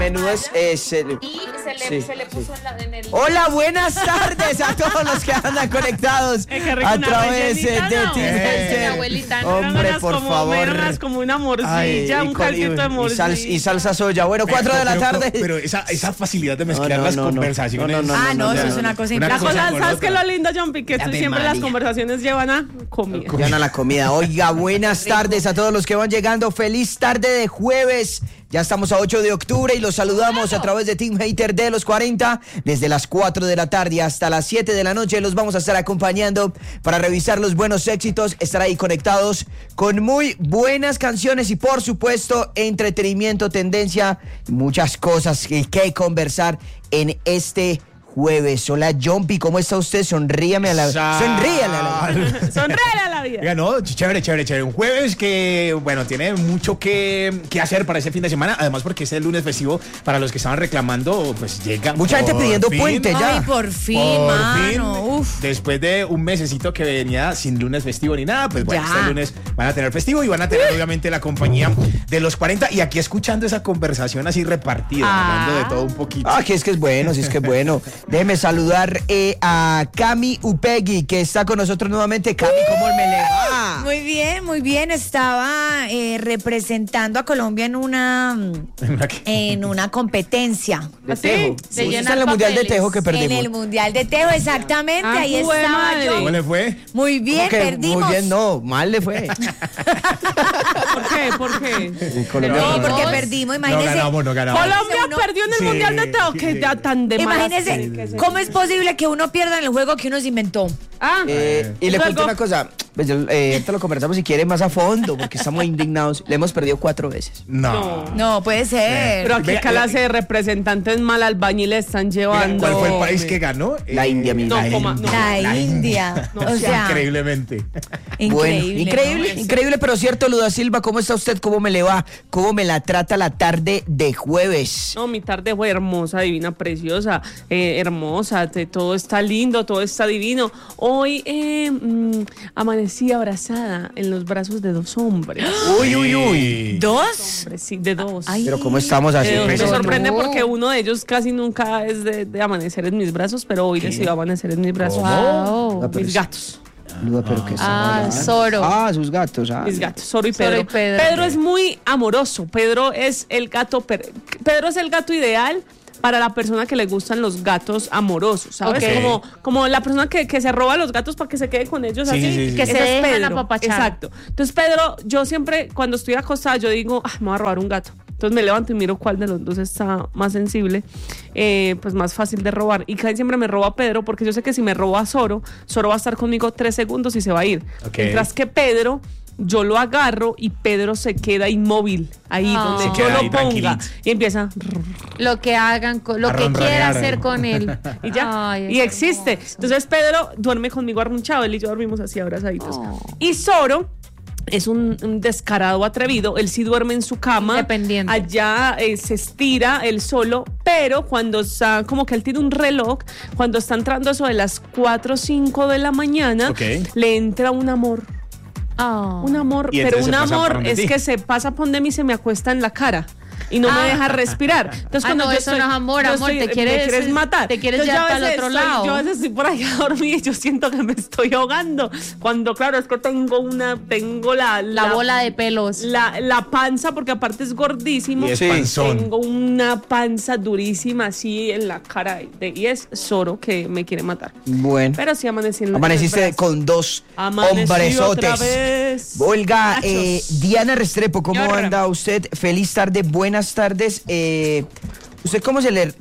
menudo es y se le puso en el... Hola, buenas tardes a todos los que andan conectados a través de Team abuelita, Hombre, por favor. Como una morcilla, un caldito de morcilla. Y salsa soya. Bueno, 4 de la tarde. Pero esa facilidad de mezclar las conversaciones. No, eso es una cosa impresionante. ¿Sabes qué es lo lindo, John Piquet? Siempre las conversaciones llevan a comida. Llevan a la comida. Oiga, buenas tardes a todos los que van llegando. Feliz tarde de jueves. Ya estamos a 8 de octubre y los saludamos a través de Team Hater de los 40. Desde las 4 de la tarde hasta las 7 de la noche los vamos a estar acompañando para revisar los buenos éxitos, estar ahí conectados con muy buenas canciones y por supuesto entretenimiento, tendencia, muchas cosas que conversar en este jueves. Hola, Jumpy, ¿cómo está usted? Sonríale a la vida. Sonríale a la vida. Ya, no, chévere. Un jueves que, bueno, tiene mucho que hacer para ese fin de semana. Además, porque es el lunes festivo. Para los que estaban reclamando, pues llega. Mucha gente pidiendo puente ya. Ay, por fin, mano. Uf. Después de un mesecito que venía sin lunes festivo ni nada, pues bueno, este lunes van a tener festivo y van a tener obviamente la compañía de los 40. Y aquí escuchando esa conversación así repartida, hablando de todo un poquito. Que es bueno, sí es que es bueno. Déjeme saludar a Cami Upegui, que está con nosotros nuevamente. Cami, ¿cómo me le va? Muy bien. Estaba representando a Colombia en una competencia. De tejo. Sí, está en el Mundial de Tejo que perdimos. En el Mundial de Tejo, exactamente. Ahí estaba yo. ¿Cómo le fue? Muy bien, perdimos. Muy bien, no, mal le fue. ¿Por qué? No, porque perdimos, imagínense. No ganamos. Colombia perdió en el Mundial de Tejo, que ya tan de mala. Imagínense, ¿cómo es posible que uno pierda en el juego que uno se inventó? Y le cuento una cosa, pues ahorita lo conversamos si quiere más a fondo, porque estamos indignados. Le hemos perdido 4 veces. No puede ser. Pero aquí clase de representantes mal albañiles están llevando. ¿Cuál fue el país que ganó? La India, mi La India. No, o sea, increíblemente. Increíble, pero cierto, Luda Silva, ¿cómo está usted? ¿Cómo me le va? ¿Cómo me la trata la tarde de jueves? No, mi tarde fue hermosa, divina, preciosa, hermosa, todo está lindo, todo está divino. Hoy amanecí abrazada en los brazos de 2 hombres. Uy. 2 hombres, sí, de 2. Ay. Pero ¿cómo estamos así? Me sorprende porque uno de ellos casi nunca es de amanecer en mis brazos, pero hoy decidió amanecer en mis brazos. Wow. Mis gatos. Luda, pero ¿qué Zoro. sus gatos. Mis gatos, Zoro y Pedro. Pedro es muy amoroso. Pedro es el gato ideal para la persona que le gustan los gatos amorosos, ¿sabes? Okay. Como la persona que se roba los gatos para que se quede con ellos así. Que se dejan apapachar. Exacto. Entonces, Pedro, yo siempre, cuando estoy acostada, yo digo, me voy a robar un gato. Entonces me levanto y miro cuál de los dos está más sensible, pues más fácil de robar. Y casi siempre me roba a Pedro, porque yo sé que si me roba a Zoro va a estar conmigo 3 segundos y se va a ir. Okay. Mientras que Pedro, yo lo agarro y Pedro se queda inmóvil ahí donde yo lo ponga. Tranquilito. Y empieza lo que hagan, lo que quiera hacer con él. Y ya. Y existe. Entonces Pedro duerme conmigo arrunchado, él y yo dormimos así abrazaditos. Y Zoro es un descarado atrevido, él sí duerme en su cama, independiente. Allá se estira él solo, pero cuando está, como que él tiene un reloj, cuando está entrando eso de las 4 o 5 de la mañana, le entra un amor. Un amor, pero un amor es que se pasa por de mí y se me acuesta en la cara y no me deja respirar. Entonces cuando eso no es amor, te quieres matar. Te quieres llevar al otro lado. Yo a veces estoy por allá dormida y yo siento que me estoy ahogando. Cuando claro, es que tengo la bola de pelos. La panza, porque aparte es gordísimo. Y es panzón. Tengo una panza durísima así en la cara y es Zoro que me quiere matar. Bueno. Pero sí amaneciste con 2 hombresotes. Olga, Diana Restrepo, ¿cómo anda usted? Feliz tarde, buenas tardes. ¿Usted cómo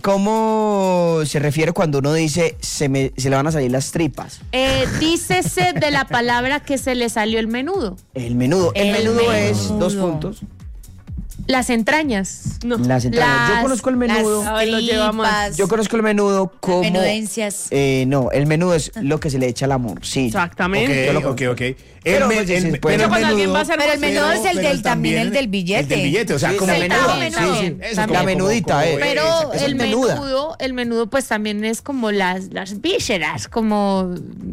se refiere cuando uno dice se le van a salir las tripas? Dícese de la palabra que se le salió el menudo. El menudo es 2 puntos. Las entrañas. No. Las entrañas. Yo conozco el menudo. Lo lleva más. Yo conozco el menudo como... Menudencias. No, el menudo es lo que se le echa al amor. Sí. Exactamente. Ok. Pero cuando alguien va a hacer... Pero el menudo es también el del billete. El del billete, o sea, sí, como menudo. Sí. La menudita, Pero el menuda. menudo pues también es como las vísceras, como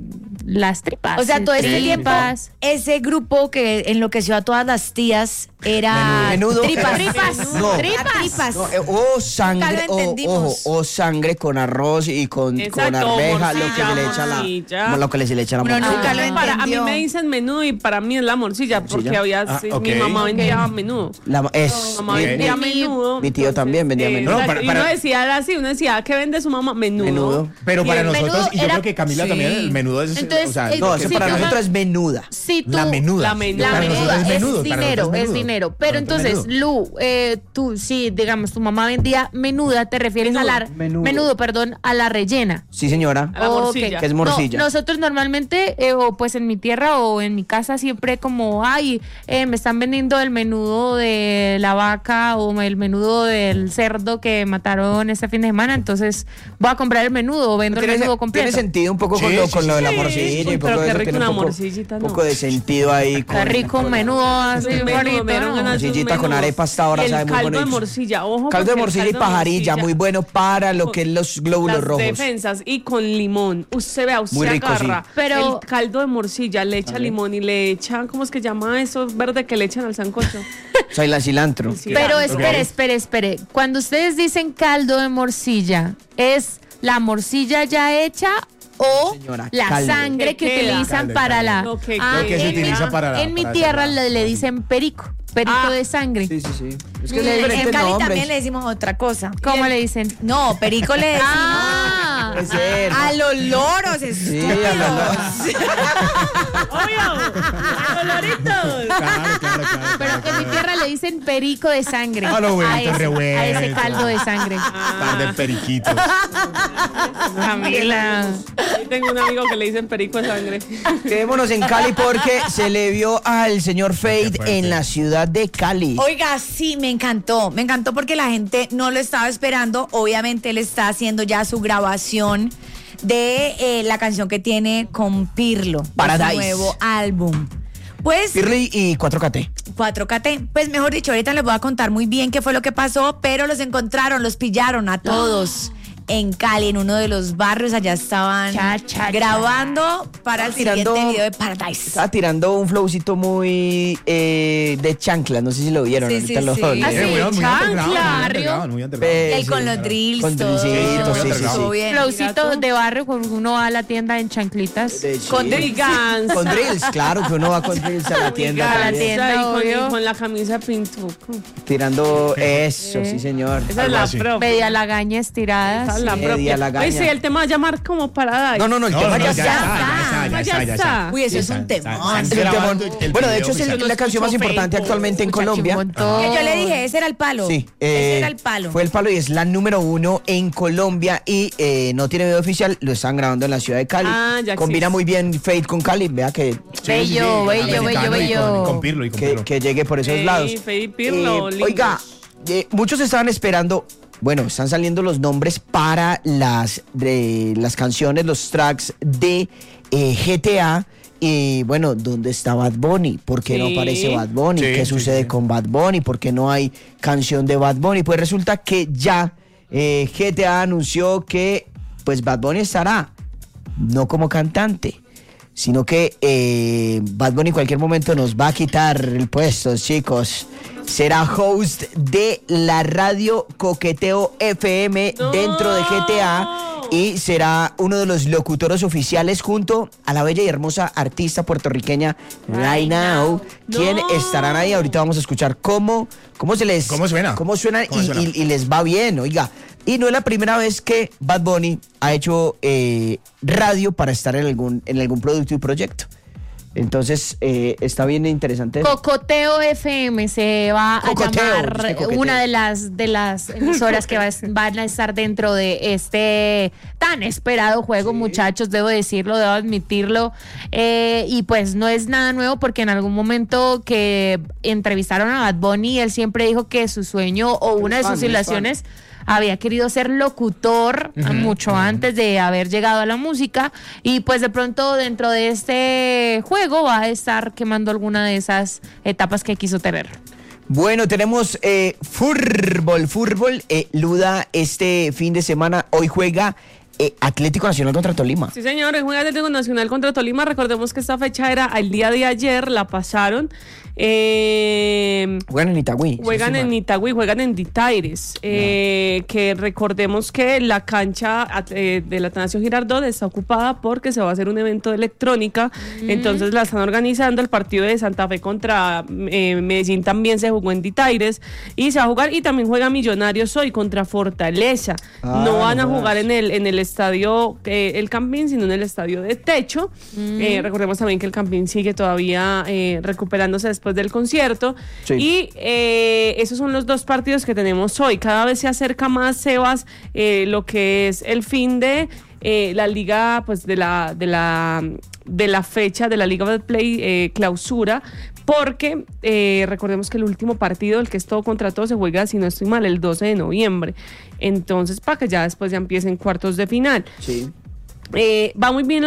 las tripas. O sea, todo este tiempo, tripas. ese grupo que enloqueció a todas las tías era Menudo. tripas. No. Tripas. No, o sangre, Nunca lo entendimos. o sangre con arroz y con Exacto, arveja, morcilla. lo que se le echa a la Uno morcilla. nunca lo A mí entendió. me dicen menudo y para mí es la morcilla, porque había ok. mi mamá vendía menudo. Mi mamá vendía menudo. Mi tío también vendía menudo. No, Y uno decía era así, uno decía, ¿qué vende su mamá? Menudo. Pero Y para el nosotros, menudo y yo era- creo que Camila sí. también, el menudo es... Entonces, o sea, No, eso Sí, para tú- nosotros es menuda. Si tú, la menuda. La menuda. La Para nosotros menuda es menudo, es para dinero, nosotros es dinero. Pero Para nosotros entonces, Lu, tú, sí, digamos, tu mamá vendía menuda, te refieres a la Menudo. a la rellena. Sí, señora. A la Ok. morcilla. Que es morcilla. No, nosotros normalmente, o pues en mi tierra o en mi casa siempre como, ay, me están vendiendo el menudo de la vaca o el menudo del cerdo que mataron este fin de semana, entonces voy a comprar el menudo o vendo el Tiene, menudo tiene completo. sentido un poco Sí, con lo, sí, con lo de la sí. morcilla Uy, y poco pero de qué eso rico tiene una un poco, morcillita, ¿no? poco de sentido ahí. Está rico un menudo así Menudo, bonito, me dieron ¿no? ganas de un Morcillita con menudo. arepa hasta ahora Y el sabe muy caldo de bonito. morcilla, ojo. Caldo de porque el morcilla y caldo de pajarilla, morcilla- muy bueno para lo que es los glóbulos las rojos. defensas y con limón. Usted vea, usted Muy rico, agarra sí. Pero- el caldo de morcilla, le echa limón y le echa, ¿cómo es que llama eso verde que le echan al sancocho? O sea, y la cilantro. Sí. Pero Ok. espere. Cuando ustedes dicen caldo de morcilla, ¿es la morcilla ya hecha o Señora, la caldo. sangre que Que queda. utilizan Caldo, para caldo. la... Lo que Lo que se en utiliza mi- para En mi para tierra hacer la- le dicen perico de sangre. Sí. Es que En es diferente Cali nombres. también le decimos otra cosa. ¿Cómo le dicen? No, perico le decimos Ah, Puede ser, ¿no? a los loros, Sí, estúpidos. ¡Obvio! ¡Coloritos! Claro. pero en mi tierra le dicen perico de sangre. Ah, lo bueno, re bueno. a ese caldo de sangre. Par de periquitos. Camila. Ahí tengo un amigo que le dicen perico de sangre. Quedémonos en Cali porque se le vio al señor Fade fuerte. en la ciudad de Cali. Oiga, sí, me encantó porque la gente no lo estaba esperando. Obviamente él está haciendo ya su grabación de la canción que tiene con Pirlo, de su Paradise. nuevo álbum. Pues Pirli y 4KT. 4KT, pues mejor dicho, ahorita les voy a contar muy bien qué fue lo que pasó, pero los encontraron, los pillaron a todos en Cali, en uno de los barrios. Allá estaban grabando para el siguiente Tirando- video de Paradise. Estaba tirando un flowcito muy de chancla, no sé si lo vieron. Sí, ahorita sí, lo- sí. lo- Ah, sí, Muy chancla, underground, muy underground. Él con los drills, Con todo. drillcitos, sí. Estuvo bien. Flowcito de barrio cuando uno va a la tienda en chanclitas. Con Drills. Con drills, claro que uno va con drills a la tienda. A la también. tienda. Y obvio. con la camisa pintuco. Tirando eso, sí señor. Esa es Algo la así. pro. Media lagaña estirada. Esa es la sí. Media propia. lagaña. Oye, sí, el tema va a llamar como Paradise. No, el No, tema no, ya ya está. está. Uy, eso es un temón. Es un temón. Bueno, de hecho es la canción más importante actualmente en Colombia. Que yo le dije, ese era el palo. Sí, Ese era el palo. Fue el palo y es la número 1 en Colombia y no tiene video oficial, lo están grabando en la ciudad de Cali. Ah, ya Combina existe. muy bien Fade con Cali, vea que, Bello. Con Pirlo y con Pirlo. que llegue por esos Sí, lados. Fade y Pirlo, lindos. Oiga, muchos estaban esperando, bueno, están saliendo los nombres para las canciones, los tracks de GTA. Y bueno, ¿dónde está Bad Bunny? ¿Por qué no Sí. aparece Bad Bunny? Sí, ¿Qué sí, sucede sí. con Bad Bunny? ¿Por qué no hay canción de Bad Bunny? Pues resulta que ya GTA anunció que pues Bad Bunny estará, no como cantante, sino que Bad Bunny en cualquier momento nos va a quitar el puesto, chicos. Será host de la radio Coqueteo FM dentro de GTA y será uno de los locutores oficiales junto a la bella y hermosa artista puertorriqueña Right Now, quien estarán ahí. Ahorita vamos a escuchar cómo suenan ¿Cómo suena? y les va bien, oiga. Y no es la primera vez que Bad Bunny ha hecho radio para estar en algún producto y proyecto. Entonces, está bien interesante. Cocoteo FM se va Cocoteo, a llamar usted coqueteo. una de las emisoras que van a estar dentro de este tan esperado juego, muchachos, debo decirlo, debo admitirlo. Y pues no es nada nuevo porque en algún momento que entrevistaron a Bad Bunny, él siempre dijo que su sueño o una de sus ilusiones había querido ser locutor mucho antes de haber llegado a la música y pues de pronto dentro de este juego va a estar quemando alguna de esas etapas que quiso tener. Bueno, tenemos fútbol. Luda este fin de semana, hoy juega Atlético Nacional contra Tolima. Sí, señor, juega Atlético Nacional contra Tolima. Recordemos que esta fecha era el día de ayer, la pasaron. Juegan en Itagüí. Juegan en Itagüí, juegan en Ditaires. Que recordemos que la cancha del Atanasio Girardot está ocupada porque se va a hacer un evento de electrónica. Entonces la están organizando. El partido de Santa Fe contra Medellín también se jugó en Ditaires y se va a jugar. Y también juega Millonarios hoy contra Fortaleza. No van a jugar en el estadio El Campín, sino en el estadio de techo. Recordemos también que el Campín sigue todavía recuperándose después del concierto. Sí. Y esos son los dos partidos que tenemos hoy. Cada vez se acerca más, Sebas, lo que es el fin de la liga, pues de la fecha de la Liga de Play clausura, porque recordemos que el último partido, el que es todo contra todo, se juega, si no estoy mal, el 12 de noviembre. Entonces, para que ya después ya empiecen cuartos de final. Sí. Va muy bien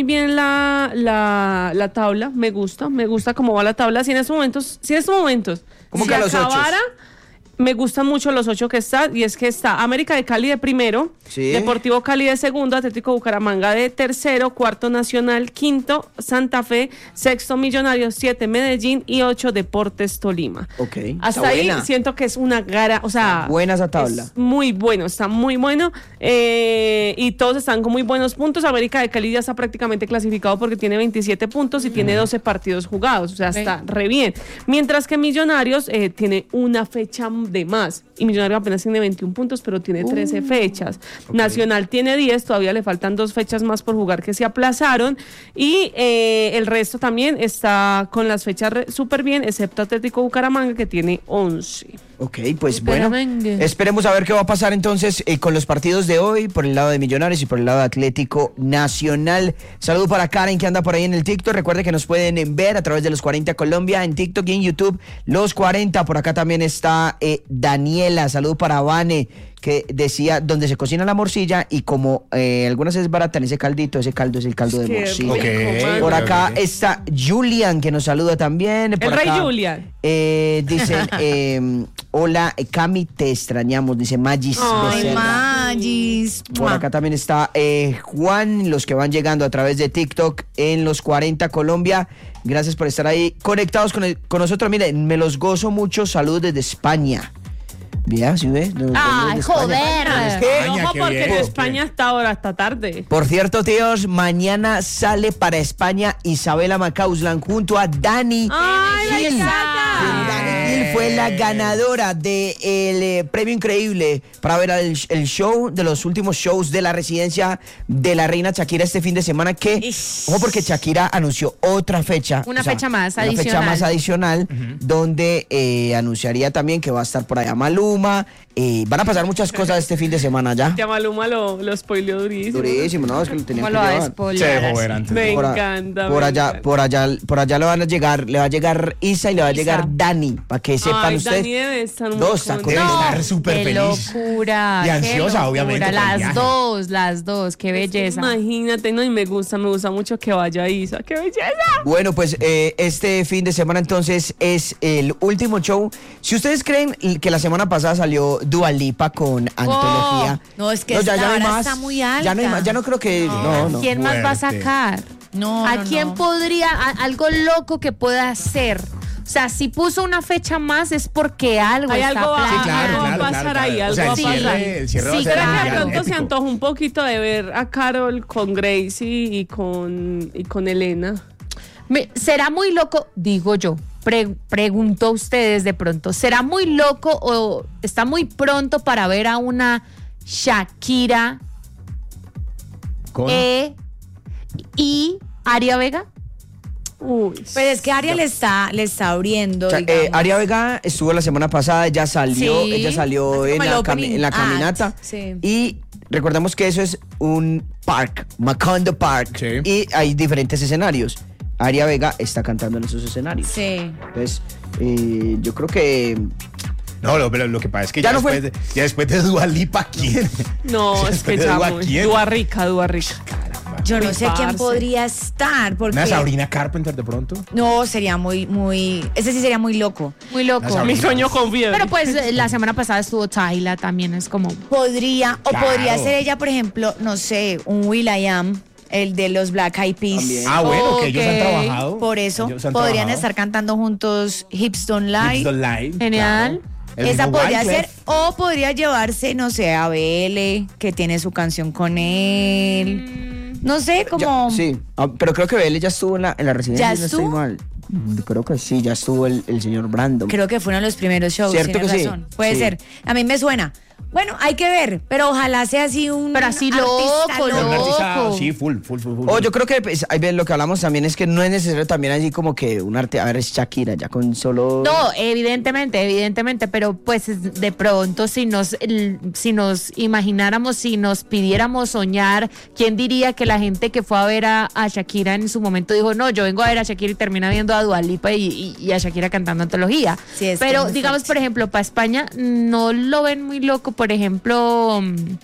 la tabla, me gusta cómo va la tabla. Si en estos momentos ¿cómo que a los acabara, me gustan mucho los 8 que está, y es que está América de Cali de primero, sí. Deportivo Cali de segundo, Atlético Bucaramanga de tercero, cuarto Nacional, quinto Santa Fe, sexto Millonarios, 7 Medellín y 8 Deportes Tolima. Okay. Hasta ahí siento que es una gara, o sea, está buena esa tabla. Es muy bueno, está muy bueno, y todos están con muy buenos puntos. América de Cali ya está prácticamente clasificado porque tiene 27 puntos y tiene 12 partidos jugados, o sea, está re bien. Mientras que Millonarios tiene una fecha de más, y Millonarios apenas tiene 21 puntos, pero tiene 13 fechas. Okay. Nacional tiene 10, todavía le faltan 2 fechas más por jugar que se aplazaron, y el resto también está con las fechas súper bien, excepto Atlético Bucaramanga, que tiene 11. Ok, pues bueno, esperemos a ver qué va a pasar entonces con los partidos de hoy, por el lado de Millonarios y por el lado de Atlético Nacional. Saludo para Karen, que anda por ahí en el TikTok. Recuerde que nos pueden ver a través de Los 40 Colombia en TikTok y en YouTube, Los 40. Por acá también está Daniela. Saludo para Vane, que decía donde se cocina la morcilla, y como algunas veces baratan ese caldito, ese caldo es el caldo de morcilla. Okay. Por acá está Julian, que nos saluda también. Por el acá, rey Julian. Dicen, hola Cami, te extrañamos, dice Magis. Ay, Magis. Por acá también está Juan, los que van llegando a través de TikTok en Los 40 Colombia. Gracias por estar ahí conectados con nosotros. Miren, me los gozo mucho. Saludos desde España. ¿Ya? ¿Sí ves? ¡Ay, joder! Ojo, porque en España hasta ahora, hasta tarde. Por cierto, tíos, mañana sale para España Isabela Macauslan junto a Dani. ¡Ay, Gil. Dani Gil fue la ganadora del Premio Increíble para ver el show, de los últimos shows de la residencia de la reina Shakira este fin de semana, que, ojo, porque Shakira anunció otra fecha. Una fecha más adicional, donde anunciaría también que va a estar por allá Maluma. Van a pasar muchas cosas este fin de semana ya. Ya Maluma lo spoileó durísimo. Durísimo, no, es que lo tenía que llevar. Se dejó ver antes. Me encanta. Por allá le va a llegar Isa y le va a llegar Dani, para que sepan ustedes. Dani debe estar muy debe estar súper feliz. Qué locura. Y ansiosa, obviamente. Las dos, qué belleza. Imagínate, no, y me gusta mucho que vaya Isa. ¡Qué belleza! Bueno, pues este fin de semana entonces es el último show. Si ustedes creen que la semana pasada salió Dua Lipa con Antología. No, es que esta hora está muy alta. Ya no creo que... No. ¿Quién más va a sacar? ¿A quién podría, algo loco que pueda hacer? O sea, si puso una fecha más es porque algo hay está algo planeado. Va a pasar ahí, algo va a pasar. El cierre va a ser ¿Será que de pronto épico? Se antoja un poquito de ver a Karol con Gracie y con Elena? ¿Será muy loco? Digo yo. Pregunto a ustedes de pronto, ¿será muy loco o está muy pronto para ver a una Shakira y Aria Vega? Pero es que Aria le está abriendo. Aria Vega estuvo la semana pasada, ella salió en la caminata. Sí. Y recordemos que eso es un park, Macondo Park, sí. Y hay diferentes escenarios. Aria Vega está cantando en esos escenarios. Sí. Entonces, yo creo que... No, pero lo que pasa es que ya después de Dua Lipa, ¿quién? No, es que ya Dua Rica. Caramba. Yo no sé quién podría estar. Porque ¿Una Sabrina Carpenter de pronto? No, sería muy. Ese sí sería muy loco. Muy loco. Mi sueño con fiebre. Pero pues la semana pasada estuvo Tyla, también es como. Podría ser ella, por ejemplo, no sé, un will.i.am. El de los Black Eyed Peas. También. Bueno, que ellos han trabajado. Por eso podrían estar cantando juntos Hips Don't Lie. Hips Don't Lie. Genial. Claro. Esa podría ser, o podría llevarse, no sé, a Bele, que tiene su canción con él. No sé, como. Sí, pero creo que Bele ya estuvo en la residencia. ¿Ya si no estoy estuvo? mal. Creo que sí, ya estuvo el señor Brandon. Creo que fue uno de los primeros shows. Cierto tienes que sí. razón. Puede Sí. ser. A mí me suena. Bueno, hay que ver, pero ojalá sea así un. Pero así artista loco, Un artista, loco. sí, full. Yo creo que pues, ahí ven, lo que hablamos también es que no es necesario también así como que un arte. A ver, es Shakira ya con solo. No, evidentemente, pero pues de pronto si nos imagináramos, si nos pidiéramos soñar, ¿quién diría que la gente que fue a ver a Shakira en su momento dijo, no, yo vengo a ver a Shakira y termina viendo a Dua Lipa y a Shakira cantando antología? Sí, es que pero es muy digamos, fuerte. por ejemplo, para España no lo ven muy loco, por ejemplo.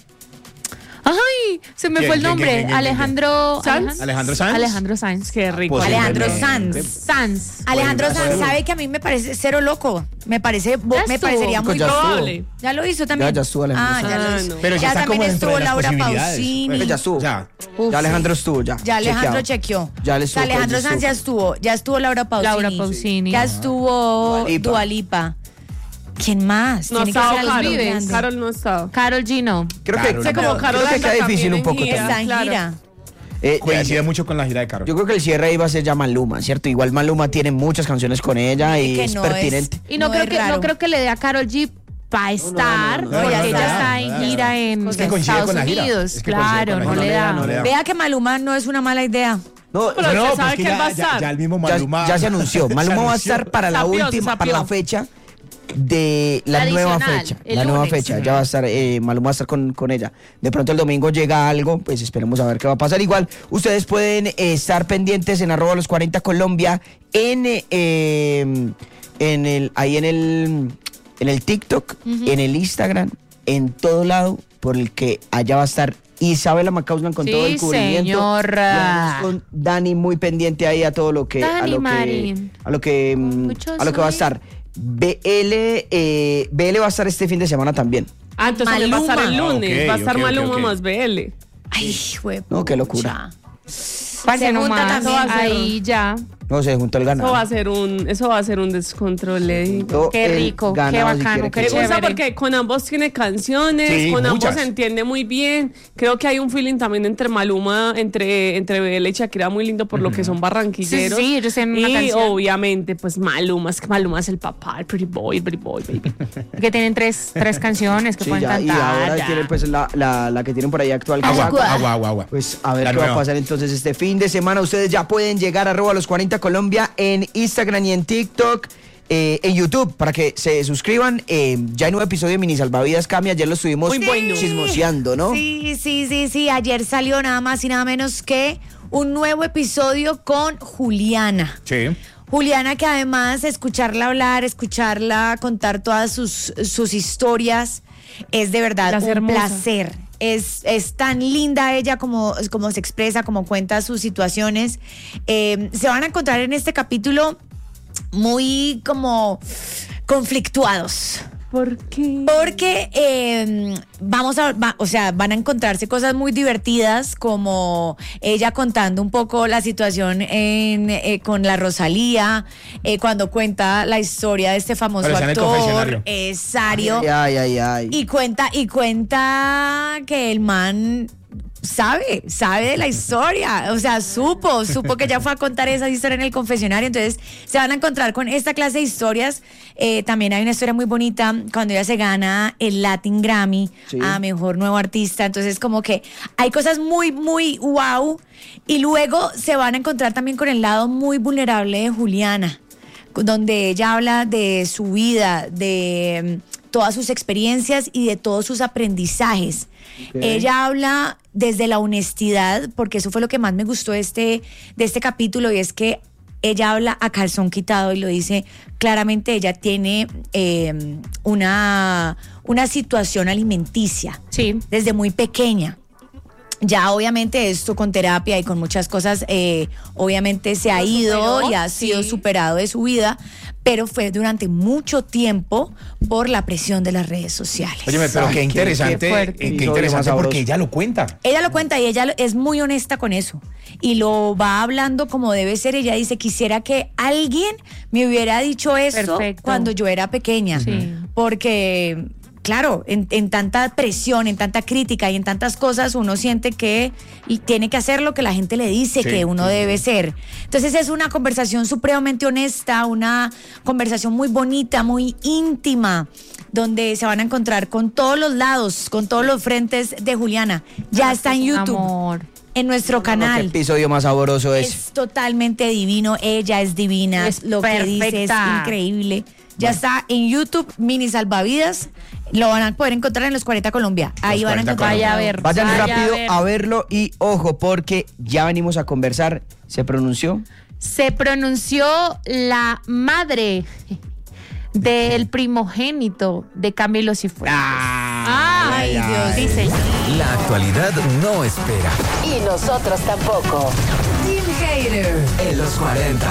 Ay, se me ¿Quién, fue el quién, nombre. quién? Alejandro ¿Sanz? ¿Alejandro Sanz? Alejandro Sanz. Qué rico. Pues, Alejandro posiblemente. Sanz. Sanz. Alejandro Pues, Sanz, bueno. sabe que a mí me parece cero loco. Me estuvo. parecería muy Ya estuvo. probable. Ya lo hizo también. Ya estuvo Alejandro ya lo Sanz. hizo. Pero ya ya está también como dentro estuvo de las Laura posibilidades. Pausini. Pues ya estuvo. Ya. Ya Alejandro estuvo, ya. Ya Alejandro chequeado. chequeó. Ya le O sea, estuvo, Alejandro ya Sanz ya estuvo Laura Pausini. Laura Pausini. Ya estuvo Dua Lipa. Dua Lipa. ¿Quién más? No ha Tiene que estado ser algo Carol. grande. Carol no ha estado. Karol G no. Creo Claro, que, sé como Karol creo que anda queda difícil también un en poco. gira. Está en Claro. gira. Coincide mucho con la gira de Karol. Yo creo que el cierre iba a ser ya Maluma, ¿cierto? Igual Maluma tiene muchas canciones con ella y Que es no pertinente. Y no, No creo es que raro. no creo que le dé a Karol G para estar, no, porque ya ella está. está en gira en Es que coincide Estados con la gira. Unidos. Es que coincide Claro, con la no gira. le da. No le da. Vea que Maluma no es una mala idea. No, Pero ya, usted pues sabe que que él va a ya estar. el mismo Maluma. ya se anunció. Maluma va a anunció. estar para la Sapió, se última, para la sapió. fecha de la nueva Tradicional, fecha. el La nueva lunes. fecha. Ya va a estar, Maluma va a estar con ella. De pronto el domingo llega algo, pues esperemos a ver qué va a pasar. Igual, ustedes pueden estar pendientes en @los40 Colombia en el TikTok, en el Instagram, en todo lado, por el que allá va a estar Isabela Macauslan con Sí, todo el cubrimiento. señora. Y además con Dani muy pendiente ahí a todo lo que Dani Marín. a lo que mucho va a sueño. estar. BL va a estar este fin de semana también. Ah, entonces también va a estar el Maluma. lunes. Ok, Va a estar ok, Maluma ok. más BL. Ay, güey. No, qué locura. Parce, Se junta nomás, también. ahí ya. No sé, junto al ganado. Eso va a ser un descontrol, le digo. Qué El rico, qué ganado, si bacano, quiere qué Me que- gusta chévere. porque con ambos tiene canciones, Sí, con ambos muchas. se entiende muy bien. Creo que hay un feeling también entre Maluma, entre BL y Shakira muy lindo por lo que son barranquilleros. Sí, ellos tienen una y canción. obviamente, pues Maluma es el papá, el pretty boy, baby. Que tienen tres canciones que Sí, pueden ya, y cantar. ahora ya. tienen pues la que tienen por ahí actual. que es Agua. Pues a ver La qué va a nueva. pasar entonces este fin de semana. Ustedes ya pueden llegar a @los40 Colombia en Instagram y en TikTok, en YouTube, para que se suscriban. Ya hay nuevo episodio de Mini Salvavidas Cami. Ayer lo estuvimos Muy bueno. chismoseando, ¿no? Sí. Ayer salió nada más y nada menos que un nuevo episodio con Juliana. Sí. Juliana, que además escucharla hablar, escucharla contar todas sus historias, es de verdad Es un hermosa. placer. Es tan linda ella como se expresa, como cuenta sus situaciones. Se van a encontrar en este capítulo muy como conflictuados. ¿Por qué? Porque van a encontrarse cosas muy divertidas, como ella contando un poco la situación con la Rosalía, cuando cuenta la historia de este famoso Pero está en el actor, confesionario. Sario, Ay. y cuenta que el man sabe de la historia, o sea, supo que ya fue a contar esa historia en el confesionario. Entonces se van a encontrar con esta clase de historias. También hay una historia muy bonita cuando ella se gana el Latin Grammy a Mejor Nuevo Artista. Entonces como que hay cosas muy, muy wow, y luego se van a encontrar también con el lado muy vulnerable de Juliana, donde ella habla de su vida, de todas sus experiencias y de todos sus aprendizajes. Ella habla desde la honestidad, porque eso fue lo que más me gustó de este capítulo, y es que ella habla a calzón quitado y lo dice claramente. Ella tiene una situación alimenticia Sí. desde muy pequeña. Ya obviamente esto con terapia y con muchas cosas, obviamente se ha ido y ha sido superado de su vida, pero fue durante mucho tiempo por la presión de las redes sociales. Óyeme, pero qué interesante, qué interesante porque ella lo cuenta. Ella lo cuenta y ella es muy honesta con eso y lo va hablando como debe ser. Ella dice, quisiera que alguien me hubiera dicho eso cuando yo era pequeña, porque... Claro, en tanta presión, en tanta crítica y en tantas cosas, uno siente que tiene que hacer lo que la gente le dice que uno debe ser. Entonces es una conversación supremamente honesta, una conversación muy bonita, muy íntima, donde se van a encontrar con todos los lados, con todos los frentes de Juliana. Ya está en YouTube. Amor. En nuestro canal. ¿Qué episodio más sabroso es? Es totalmente divino, ella es divina, lo que dice es increíble. Ya está en YouTube, Mini Salvavidas. Lo van a poder encontrar en Los 40 Colombia. Ahí van a encontrar. Vaya a ver. Vayan rápido a verlo y ojo, porque ya venimos a conversar. ¿Se pronunció? Se pronunció la madre del primogénito de Camilo Cifuentes. Ay, Dios. Sí, señor. La actualidad no espera. Y nosotros tampoco. Team Hater. En los 40.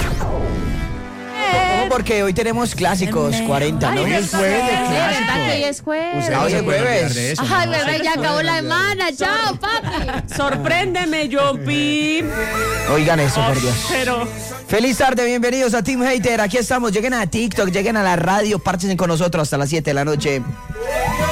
Ojo, porque hoy tenemos clásicos 40, ¿no? Hoy es jueves de ¿Verdad clásicos. que hoy es jueves? Hoy es jueves. Ay, verdad, ya acabó la semana. Chao, papi. Sorpréndeme, Yopi. Oigan eso, por Dios. Pero Feliz tarde, bienvenidos a Team Hater. Aquí estamos. Lleguen a TikTok, lleguen a la radio, párchense con nosotros hasta las 7 de la noche.